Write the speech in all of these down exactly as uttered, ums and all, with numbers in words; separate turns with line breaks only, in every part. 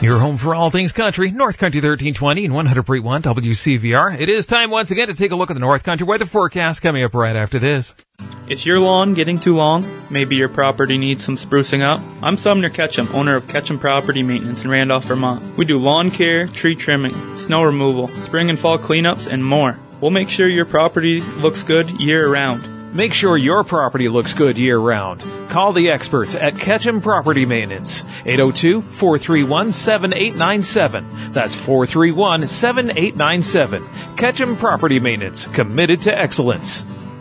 Your home for all things country, North Country thirteen twenty and one hundred point one W C V R. It is time once again to take a look at the North Country weather forecast coming up right after this.
Is your lawn getting too long? Maybe your property needs some sprucing up? I'm Sumner Ketchum, owner of Ketchum Property Maintenance in Randolph, Vermont. We do lawn care, tree trimming, snow removal, spring and fall cleanups, and more. We'll make sure your property looks good year-round.
Make sure your property looks good year-round. Call the experts at Ketchum Property Maintenance, eight oh two, four three one, seven eight nine seven. That's four three one, seven eight nine seven. Ketchum Property Maintenance, committed to excellence.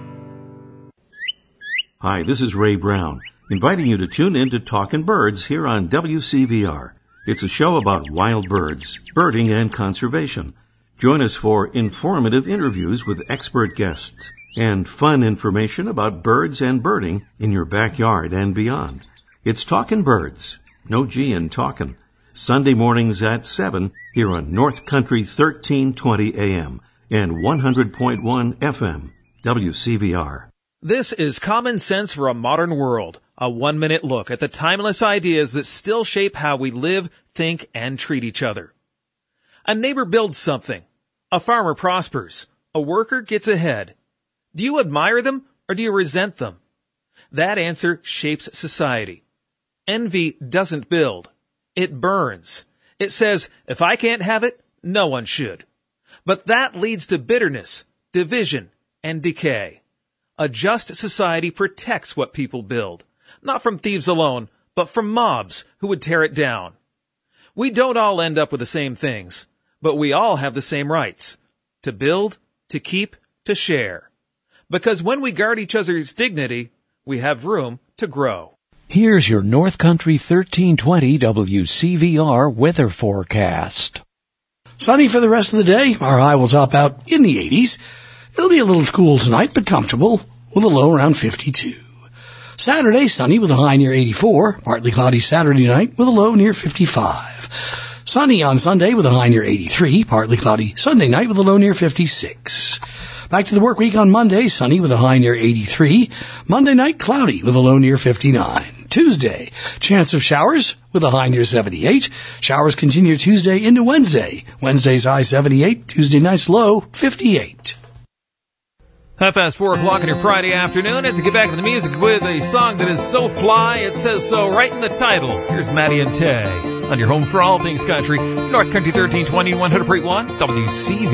Hi, this is Ray Brown, inviting you to tune in to Talkin' Birds here on W C V R. It's a show about wild birds, birding, and conservation. Join us for informative interviews with expert guests and fun information about birds and birding in your backyard and beyond. It's Talkin' Birds, no G in talkin', Sunday mornings at seven here on North Country thirteen twenty A M and one hundred point one F M, W C V R.
This is Common Sense for a Modern World, a one-minute look at the timeless ideas that still shape how we live, think, and treat each other. A neighbor builds something. A farmer prospers. A worker gets ahead. Do you admire them or do you resent them? That answer shapes society. Envy doesn't build. It burns. It says, if I can't have it, no one should. But that leads to bitterness, division, and decay. A just society protects what people build, not from thieves alone, but from mobs who would tear it down. We don't all end up with the same things, but we all have the same rights: to build, to keep, to share. Because when we guard each other's dignity, we have room to grow.
Here's your North Country thirteen twenty W C V R weather forecast.
Sunny for the rest of the day. Our high will top out in the eighties. It'll be a little cool tonight, but comfortable, with a low around fifty-two. Saturday, sunny with a high near eighty-four. Partly cloudy Saturday night with a low near fifty-five. Sunny on Sunday with a high near eighty-three. Partly cloudy Sunday night with a low near fifty-six. Back to the work week on Monday, sunny with a high near eighty-three. Monday night, cloudy with a low near fifty-nine. Tuesday, chance of showers with a high near seventy-eight. Showers continue Tuesday into Wednesday. Wednesday's high seventy-eight, Tuesday night's low fifty-eight.
Half past four o'clock on your Friday afternoon as we get back to the music with a song that is so fly, it says so right in the title. Here's Maddie and Tay on your home for all things country, North Country thirteen twenty, one hundred point one W C V.